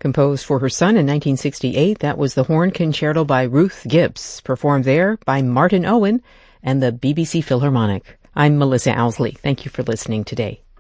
Composed for her son in 1968, that was the Horn Concerto by Ruth Gibbs, performed there by Martin Owen and the BBC Philharmonic. I'm Melissa Owsley. Thank you for listening today.